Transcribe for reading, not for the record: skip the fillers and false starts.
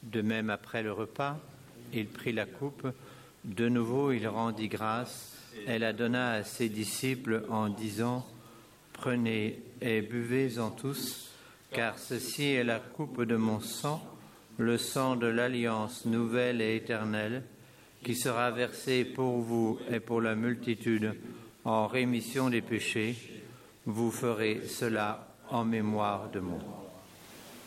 De même, après le repas, il prit la coupe. De nouveau, il rendit grâce. Elle la donna à ses disciples en disant : « Prenez et buvez-en tous, car ceci est la coupe de mon sang, le sang de l'alliance nouvelle et éternelle, qui sera versé pour vous et pour la multitude en rémission des péchés. Vous ferez cela en mémoire de moi. »